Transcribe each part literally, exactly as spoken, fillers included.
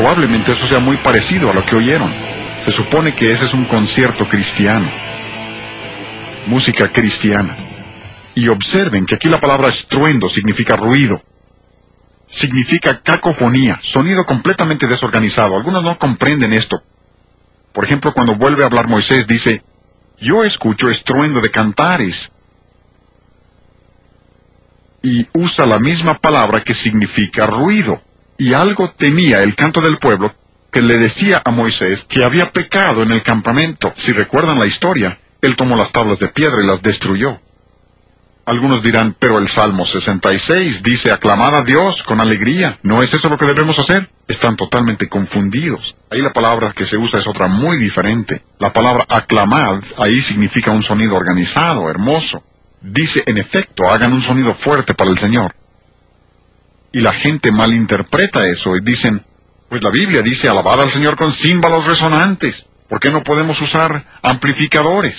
probablemente eso sea muy parecido a lo que oyeron. Se supone que ese es un concierto cristiano, música cristiana. Y observen que aquí la palabra estruendo significa ruido, significa cacofonía, sonido completamente desorganizado. Algunos no comprenden esto. Por ejemplo, cuando vuelve a hablar Moisés, dice, yo escucho estruendo de cantares. Y usa la misma palabra que significa ruido. Y algo tenía el canto del pueblo que le decía a Moisés que había pecado en el campamento. Si recuerdan la historia, él tomó las tablas de piedra y las destruyó. Algunos dirán, pero el Salmo sesenta y seis dice, aclamad a Dios con alegría. ¿No es eso lo que debemos hacer? Están totalmente confundidos. Ahí la palabra que se usa es otra muy diferente. La palabra aclamad ahí significa un sonido organizado, hermoso. Dice, en efecto, hagan un sonido fuerte para el Señor. Y la gente malinterpreta eso y dicen, pues la Biblia dice, alabad al Señor con címbalos resonantes. ¿Por qué no podemos usar amplificadores?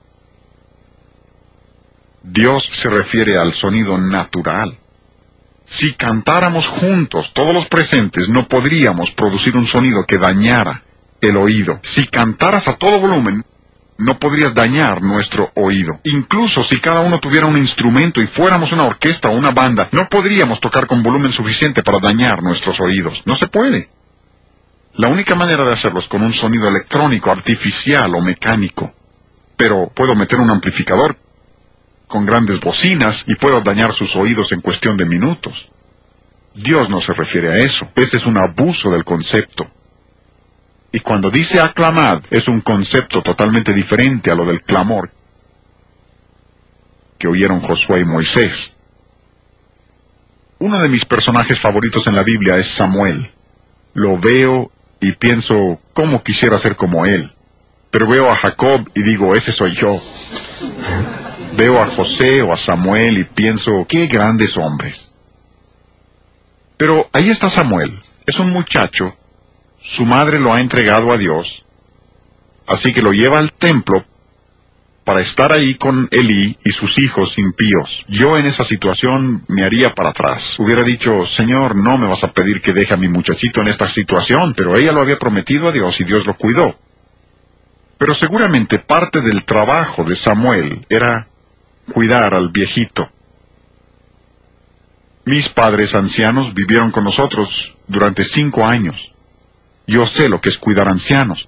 Dios se refiere al sonido natural. Si cantáramos juntos, todos los presentes, no podríamos producir un sonido que dañara el oído. Si cantaras a todo volumen, no podrías dañar nuestro oído. Incluso si cada uno tuviera un instrumento y fuéramos una orquesta o una banda, no podríamos tocar con volumen suficiente para dañar nuestros oídos. No se puede. La única manera de hacerlo es con un sonido electrónico, artificial o mecánico. Pero puedo meter un amplificador con grandes bocinas y puedo dañar sus oídos en cuestión de minutos. Dios no se refiere a eso. Ese es un abuso del concepto. Y cuando dice aclamad, es un concepto totalmente diferente a lo del clamor que oyeron Josué y Moisés. Uno de mis personajes favoritos en la Biblia es Samuel. Lo veo y pienso, ¿cómo quisiera ser como él? Pero veo a Jacob y digo, ese soy yo. Veo a José o a Samuel y pienso, qué grandes hombres. Pero ahí está Samuel. Es un muchacho. Su madre lo ha entregado a Dios. Así que lo lleva al templo para estar ahí con Elí y sus hijos impíos. Yo en esa situación me haría para atrás. Hubiera dicho, Señor, no me vas a pedir que deje a mi muchachito en esta situación, pero ella lo había prometido a Dios y Dios lo cuidó. Pero seguramente parte del trabajo de Samuel era cuidar al viejito. Mis padres ancianos vivieron con nosotros durante cinco años. Yo sé lo que es cuidar ancianos.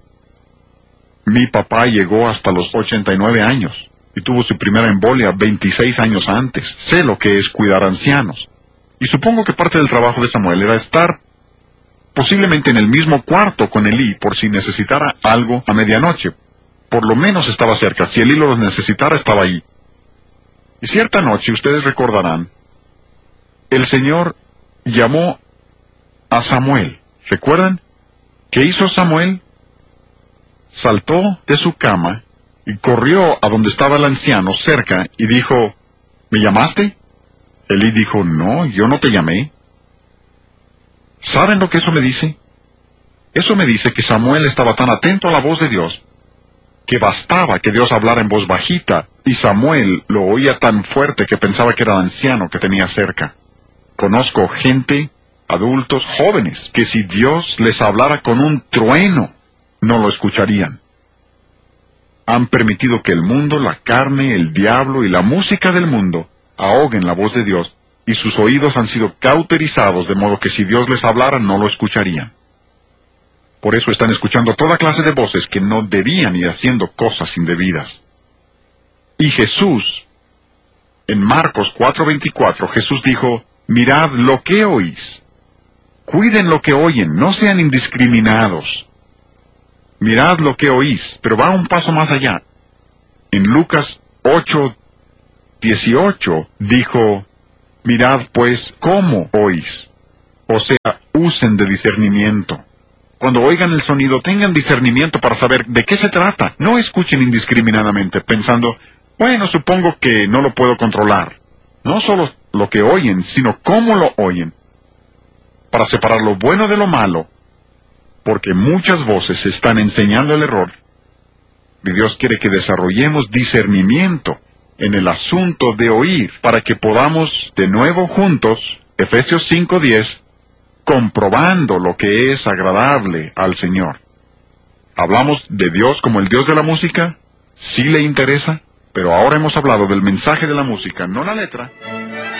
Mi papá llegó hasta los ochenta y nueve años y tuvo su primera embolia veintiséis años antes. Sé lo que es cuidar ancianos. Y supongo que parte del trabajo de Samuel era estar posiblemente en el mismo cuarto con Elí por si necesitara algo a medianoche. Por lo menos estaba cerca. Si Elí lo necesitara, estaba ahí. Y cierta noche, ustedes recordarán, el Señor llamó a Samuel. ¿Recuerdan? ¿Qué hizo Samuel? Saltó de su cama y corrió a donde estaba el anciano cerca y dijo, ¿me llamaste? Elí dijo, no, yo no te llamé. ¿Saben lo que eso me dice? Eso me dice que Samuel estaba tan atento a la voz de Dios que bastaba que Dios hablara en voz bajita, y Samuel lo oía tan fuerte que pensaba que era el anciano que tenía cerca. Conozco gente, adultos, jóvenes, que si Dios les hablara con un trueno, no lo escucharían. Han permitido que el mundo, la carne, el diablo y la música del mundo ahoguen la voz de Dios, y sus oídos han sido cauterizados de modo que si Dios les hablara no lo escucharían. Por eso están escuchando toda clase de voces que no debían ir haciendo cosas indebidas. Y Jesús, en Marcos cuatro veinticuatro, Jesús dijo, mirad lo que oís. Cuiden lo que oyen, no sean indiscriminados. Mirad lo que oís, pero va un paso más allá. En Lucas ocho dieciocho dijo, mirad pues cómo oís. O sea, usen de discernimiento. Cuando oigan el sonido, tengan discernimiento para saber de qué se trata. No escuchen indiscriminadamente, pensando, bueno, supongo que no lo puedo controlar. No solo lo que oyen, sino cómo lo oyen. Para separar lo bueno de lo malo, porque muchas voces están enseñando el error. Y Dios quiere que desarrollemos discernimiento en el asunto de oír, para que podamos de nuevo juntos, Efesios cinco diez, comprobando lo que es agradable al Señor. ¿Hablamos de Dios como el Dios de la música? Sí le interesa, pero ahora hemos hablado del mensaje de la música, no la letra.